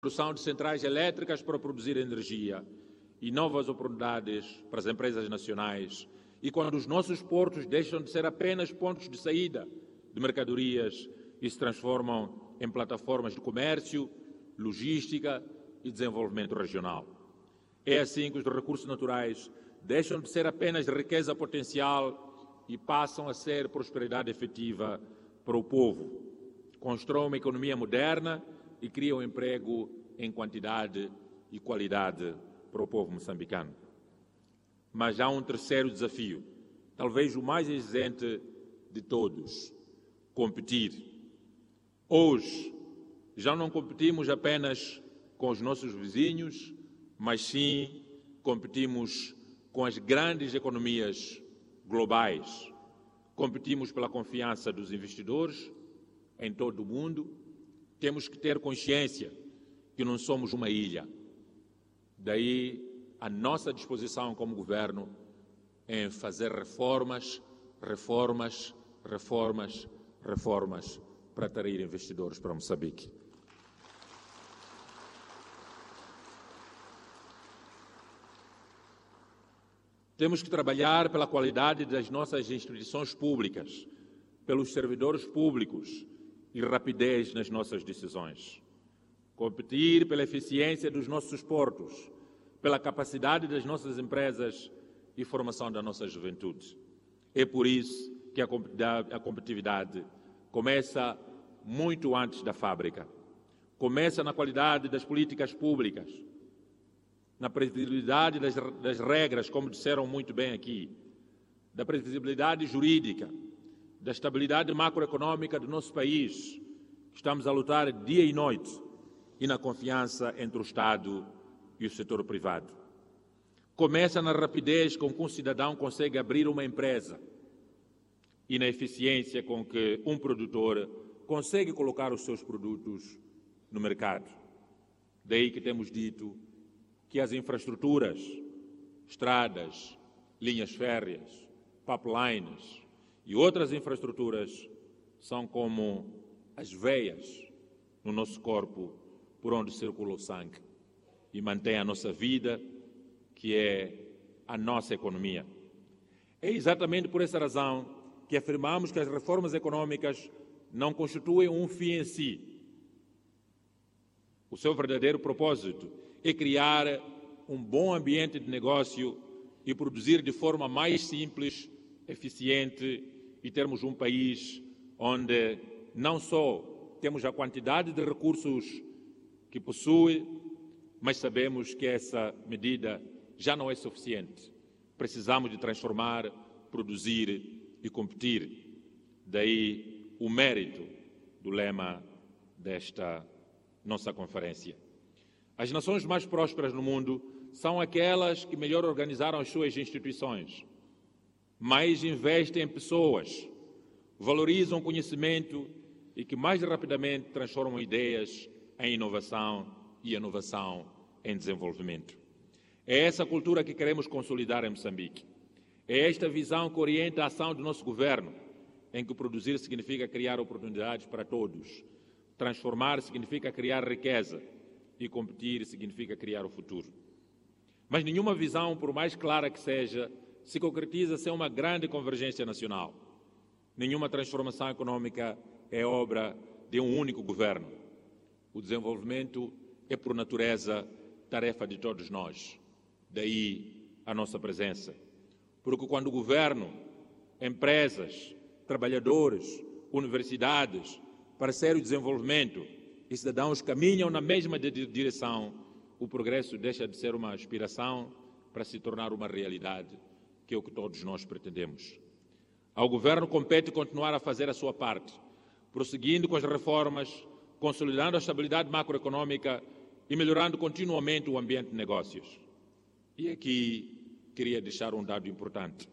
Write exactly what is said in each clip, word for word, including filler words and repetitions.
Produção de centrais elétricas para produzir energia e novas oportunidades para as empresas nacionais, e quando os nossos portos deixam de ser apenas pontos de saída de mercadorias e se transformam em plataformas de comércio, logística e desenvolvimento regional. É assim que os recursos naturais deixam de ser apenas riqueza potencial e passam a ser prosperidade efetiva para o povo. Constroem uma economia moderna e criam emprego em quantidade e qualidade para o povo moçambicano. Mas há um terceiro desafio, talvez o mais exigente de todos: competir. Hoje, já não competimos apenas com os nossos vizinhos, mas sim competimos com as grandes economias globais. Competimos pela confiança dos investidores em todo o mundo. Temos que ter consciência que não somos uma ilha. Daí a nossa disposição como governo em fazer reformas, reformas, reformas, reformas para atrair investidores para Moçambique. Temos que trabalhar pela qualidade das nossas instituições públicas, pelos servidores públicos e rapidez nas nossas decisões. Competir pela eficiência dos nossos portos, pela capacidade das nossas empresas e formação da nossa juventude. É por isso que a competitividade começa muito antes da fábrica. Começa na qualidade das políticas públicas, na previsibilidade das, das regras, como disseram muito bem aqui, da previsibilidade jurídica, da estabilidade macroeconômica do nosso país, que estamos a lutar dia e noite, e na confiança entre o Estado e o setor privado. Começa na rapidez com que um cidadão consegue abrir uma empresa e na eficiência com que um produtor consegue colocar os seus produtos no mercado. Daí que temos dito que as infraestruturas, estradas, linhas férreas, pipelines e outras infraestruturas são como as veias no nosso corpo por onde circula o sangue e mantém a nossa vida, que é a nossa economia. É exatamente por essa razão que afirmamos que as reformas econômicas não constituem um fim em si. O seu verdadeiro propósito é criar um bom ambiente de negócio e produzir de forma mais simples, eficiente e termos um país onde não só temos a quantidade de recursos que possui, mas sabemos que essa medida já não é suficiente. Precisamos de transformar, produzir e competir. Daí o mérito do lema desta nossa conferência. As nações mais prósperas no mundo são aquelas que melhor organizaram as suas instituições, mais investem em pessoas, valorizam o conhecimento e que mais rapidamente transformam ideias em inovação e inovação em desenvolvimento. É essa cultura que queremos consolidar em Moçambique. É esta visão que orienta a ação do nosso governo, em que produzir significa criar oportunidades para todos, transformar significa criar riqueza e competir significa criar o futuro. Mas nenhuma visão, por mais clara que seja, se concretiza sem uma grande convergência nacional. Nenhuma transformação econômica é obra de um único governo. O desenvolvimento é, por natureza, tarefa de todos nós. Daí a nossa presença. Porque quando o governo, empresas, trabalhadores, universidades, parceiros de desenvolvimento e cidadãos caminham na mesma direção, o progresso deixa de ser uma aspiração para se tornar uma realidade, que é o que todos nós pretendemos. Ao governo compete continuar a fazer a sua parte, prosseguindo com as reformas, consolidando a estabilidade macroeconômica e melhorando continuamente o ambiente de negócios. E aqui queria deixar um dado importante.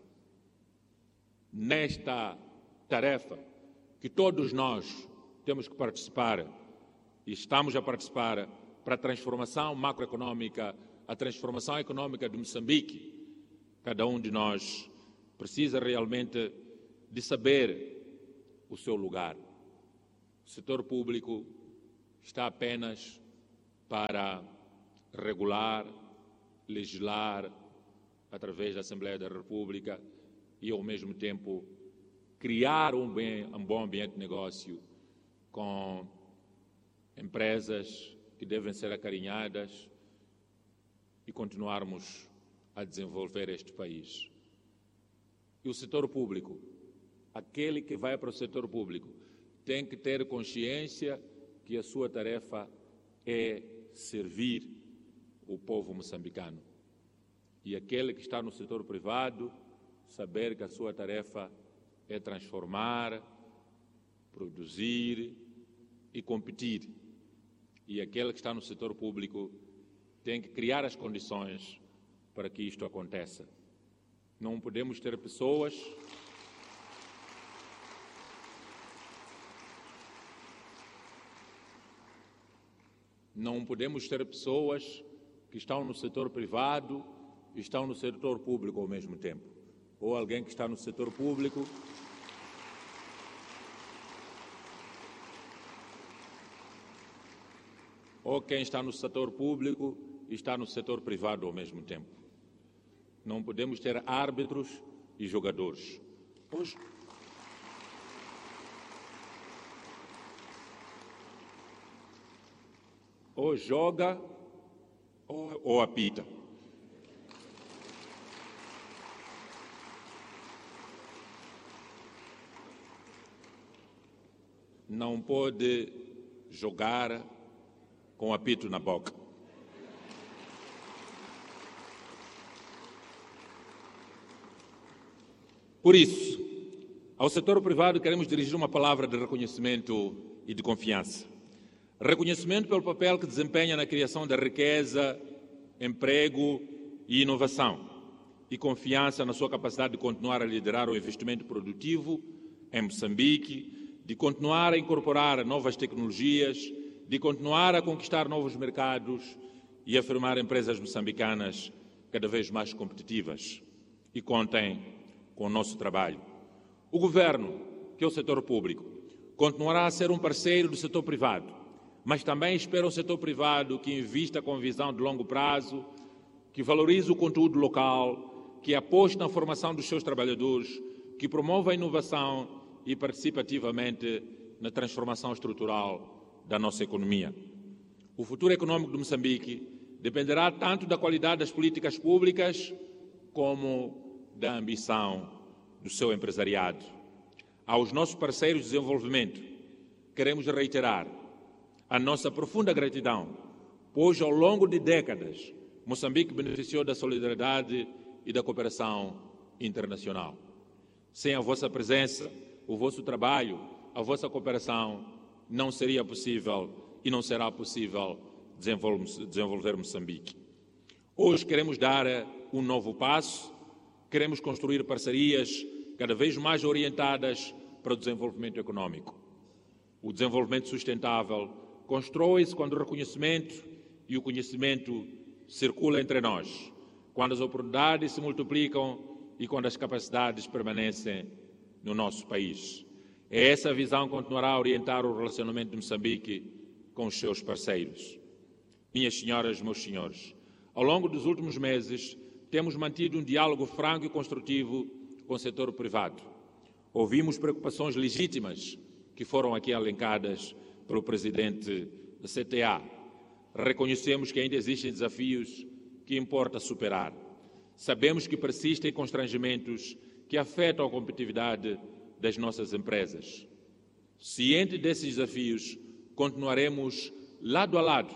Nesta tarefa que todos nós temos que participar, e estamos a participar para a transformação macroeconômica, a transformação econômica de Moçambique, cada um de nós precisa realmente de saber o seu lugar. O setor público está apenas para regular, legislar através da Assembleia da República e, ao mesmo tempo, criar um, bem, um bom ambiente de negócio com empresas que devem ser acarinhadas e continuarmos a desenvolver este país. E o setor público, aquele que vai para o setor público, tem que ter consciência que a sua tarefa é servir o povo moçambicano. E aquele que está no setor privado, saber que a sua tarefa é transformar, produzir e competir. E aquele que está no setor público tem que criar as condições para que isto aconteça. Não podemos ter pessoas não podemos ter pessoas que estão no setor privado e estão no setor público ao mesmo tempo. Ou alguém que está no setor público ou quem está no setor público e está no setor privado ao mesmo tempo. Não podemos ter árbitros e jogadores. Hoje, ou joga ou, ou apita. Não pode jogar com apito na boca. Por isso, ao setor privado queremos dirigir uma palavra de reconhecimento e de confiança. Reconhecimento pelo papel que desempenha na criação da riqueza, emprego e inovação, e confiança na sua capacidade de continuar a liderar o investimento produtivo em Moçambique, de continuar a incorporar novas tecnologias, de continuar a conquistar novos mercados e afirmar empresas moçambicanas cada vez mais competitivas. E contem com o nosso trabalho. O Governo, que é o setor público, continuará a ser um parceiro do setor privado, mas também espera um setor privado que invista com visão de longo prazo, que valorize o conteúdo local, que aposte na formação dos seus trabalhadores, que promova a inovação e participe ativamente na transformação estrutural da nossa economia. O futuro econômico de Moçambique dependerá tanto da qualidade das políticas públicas como da ambição do seu empresariado. Aos nossos parceiros de desenvolvimento, queremos reiterar a nossa profunda gratidão, pois ao longo de décadas, Moçambique beneficiou da solidariedade e da cooperação internacional. Sem a vossa presença, o vosso trabalho, a vossa cooperação, não seria possível e não será possível desenvolver Moçambique. Hoje queremos dar um novo passo, queremos construir parcerias cada vez mais orientadas para o desenvolvimento econômico. O desenvolvimento sustentável constrói-se quando o reconhecimento e o conhecimento circulam entre nós, quando as oportunidades se multiplicam e quando as capacidades permanecem no nosso país. Essa visão continuará a orientar o relacionamento de Moçambique com os seus parceiros. Minhas senhoras, meus senhores, ao longo dos últimos meses temos mantido um diálogo franco e construtivo com o setor privado. Ouvimos preocupações legítimas que foram aqui elencadas pelo presidente da C T A. Reconhecemos que ainda existem desafios que importa superar. Sabemos que persistem constrangimentos que afetam a competitividade das nossas empresas. Ciente desses desafios, continuaremos lado a lado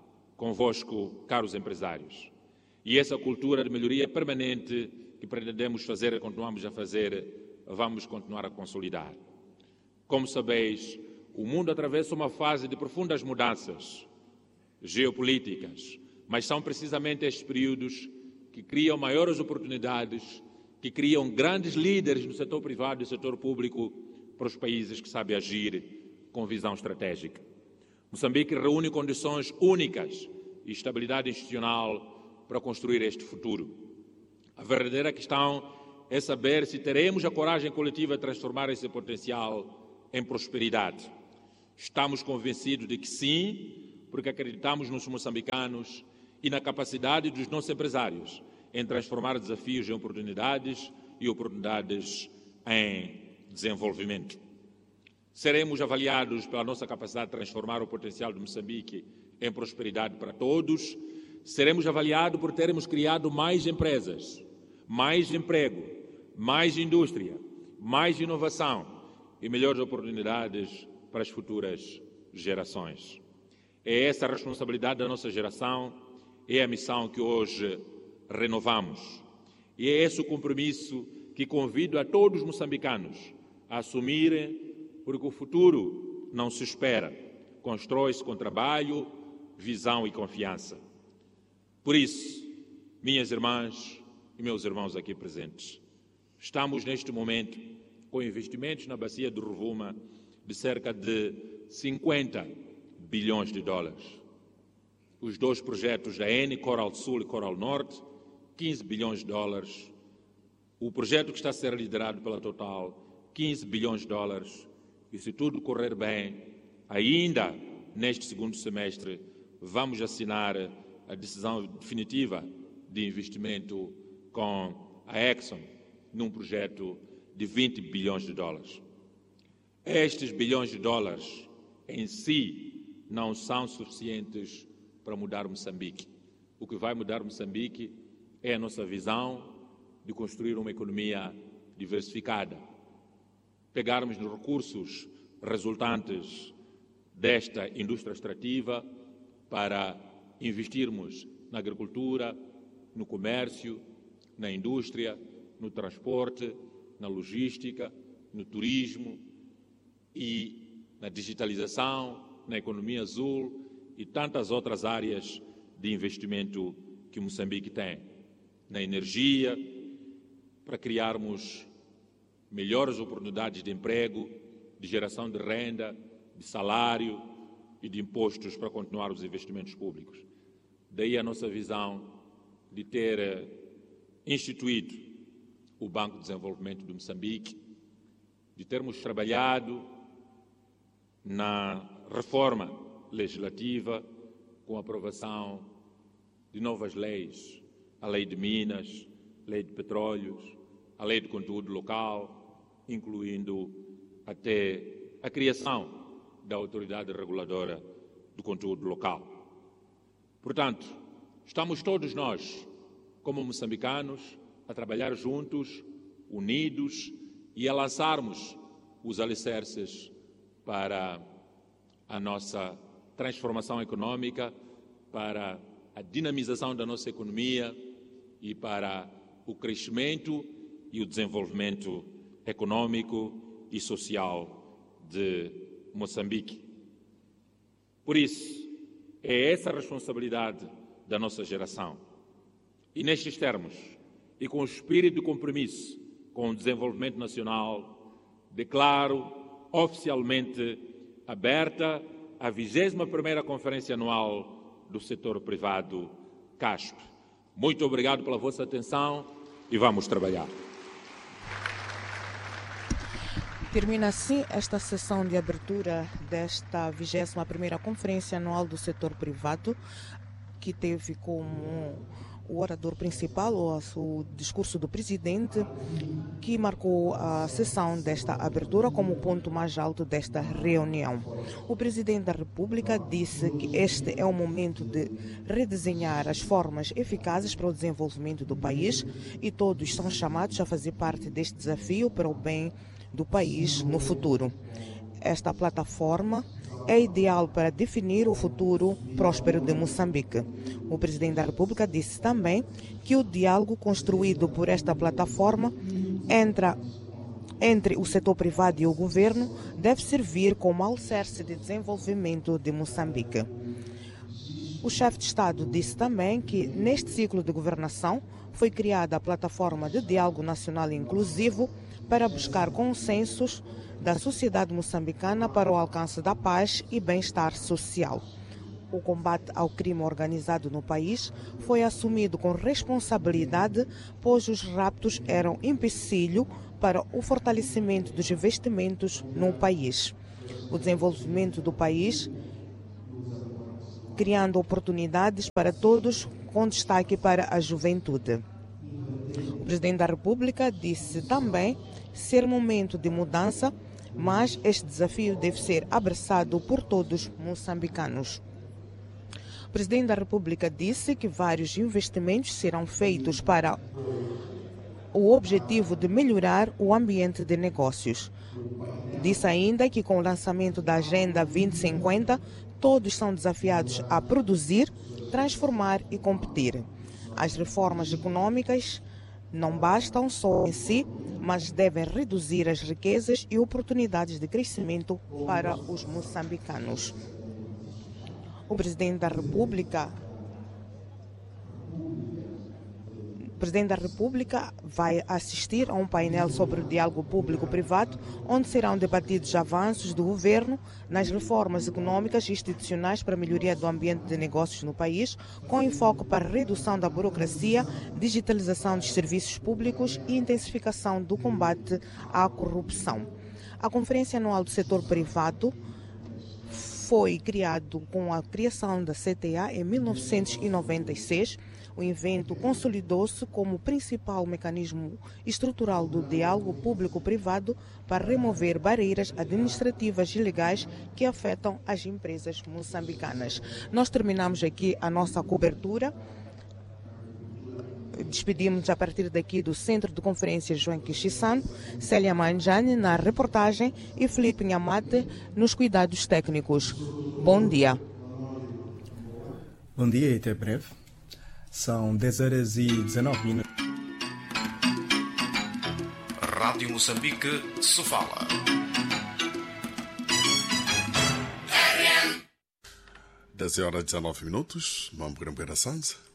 convosco, caros empresários. E essa cultura de melhoria permanente que pretendemos fazer e continuamos a fazer, vamos continuar a consolidar. Como sabeis, o mundo atravessa uma fase de profundas mudanças geopolíticas, mas são precisamente estes períodos que criam maiores oportunidades, que criam grandes líderes no setor privado e no setor público para os países que sabem agir com visão estratégica. Moçambique reúne condições únicas e estabilidade institucional para construir este futuro. A verdadeira questão é saber se teremos a coragem coletiva de transformar esse potencial em prosperidade. Estamos convencidos de que sim, porque acreditamos nos moçambicanos e na capacidade dos nossos empresários em transformar desafios em oportunidades e oportunidades em desenvolvimento. Seremos avaliados pela nossa capacidade de transformar o potencial de Moçambique em prosperidade para todos. Seremos avaliados por termos criado mais empresas, mais emprego, mais indústria, mais inovação e melhores oportunidades para as futuras gerações. É essa a responsabilidade da nossa geração, é a missão que hoje renovamos. E é esse o compromisso que convido a todos os moçambicanos a assumirem, porque o futuro não se espera, constrói-se com trabalho, visão e confiança. Por isso, minhas irmãs e meus irmãos aqui presentes, estamos neste momento com investimentos na bacia do Rovuma de cerca de cinquenta bilhões de dólares. Os dois projetos da Eni, Coral Sul e Coral Norte, quinze bilhões de dólares. O projeto que está a ser liderado pela Total, quinze bilhões de dólares. E se tudo correr bem, ainda neste segundo semestre, vamos assinar a decisão definitiva de investimento com a Exxon num projeto de vinte bilhões de dólares. Estes bilhões de dólares em si não são suficientes para mudar Moçambique. O que vai mudar Moçambique é a nossa visão de construir uma economia diversificada. Pegarmos nos recursos resultantes desta indústria extrativa para investirmos na agricultura, no comércio, na indústria, no transporte, na logística, no turismo e na digitalização, na economia azul e tantas outras áreas de investimento que Moçambique tem. Na energia, para criarmos melhores oportunidades de emprego, de geração de renda, de salário e de impostos para continuar os investimentos públicos. Daí a nossa visão de ter instituído o Banco de Desenvolvimento de Moçambique, de termos trabalhado na reforma legislativa com a aprovação de novas leis, a Lei de Minas, Lei de Petróleos, a Lei de Conteúdo Local, incluindo até a criação da Autoridade Reguladora do Conteúdo Local. Portanto, estamos todos nós, como moçambicanos, a trabalhar juntos, unidos e a lançarmos os alicerces para a nossa transformação econômica, para a dinamização da nossa economia e para o crescimento e o desenvolvimento econômico e social de Moçambique. Por isso, é essa a responsabilidade da nossa geração. E nestes termos, e com o espírito de compromisso com o desenvolvimento nacional, declaro oficialmente aberta a vigésima primeira Conferência Anual do Setor Privado CASP. Muito obrigado pela vossa atenção e vamos trabalhar. Termina assim esta sessão de abertura desta vigésima primeira Conferência Anual do Setor Privado, que teve como o orador principal o discurso do presidente, que marcou a sessão desta abertura como ponto mais alto desta reunião. O presidente da República disse que este é o momento de redesenhar as formas eficazes para o desenvolvimento do país e todos são chamados a fazer parte deste desafio para o bem do país no futuro. Esta plataforma é ideal para definir o futuro próspero de Moçambique. O presidente da República disse também que o diálogo construído por esta plataforma entre, entre o setor privado e o governo deve servir como alicerce de desenvolvimento de Moçambique. O chefe de Estado disse também que neste ciclo de governação foi criada a plataforma de diálogo nacional inclusivo para buscar consensos da sociedade moçambicana para o alcance da paz e bem-estar social. O combate ao crime organizado no país foi assumido com responsabilidade, pois os raptos eram empecilho para o fortalecimento dos investimentos no país. O desenvolvimento do país criando oportunidades para todos, com destaque para a juventude. O presidente da República disse também ser momento de mudança, mas este desafio deve ser abraçado por todos os moçambicanos. O presidente da República disse que vários investimentos serão feitos para o objetivo de melhorar o ambiente de negócios. Disse ainda que com o lançamento da Agenda vinte cinquenta, todos são desafiados a produzir, transformar e competir. As reformas econômicas não bastam só em si, mas devem reduzir as riquezas e oportunidades de crescimento para os moçambicanos. O presidente da República, o presidente da República vai assistir a um painel sobre o diálogo público-privado, onde serão debatidos avanços do governo nas reformas econômicas e institucionais para a melhoria do ambiente de negócios no país, com enfoque para a redução da burocracia, digitalização dos serviços públicos e intensificação do combate à corrupção. A Conferência Anual do Setor Privado foi criado com a criação da C T A em mil novecentos e noventa e seis. O evento consolidou-se como o principal mecanismo estrutural do diálogo público-privado para remover barreiras administrativas e legais que afetam as empresas moçambicanas. Nós terminamos aqui a nossa cobertura. Despedimos a partir daqui do Centro de Conferências João Quixissano, Célia Manjani na reportagem e Felipe Nhamate nos cuidados técnicos. Bom dia. Bom dia e até breve. São dez horas e dezanove minutos. Rádio Moçambique, Sofala. dez horas e dezanove minutos. Vamos para a Sanza.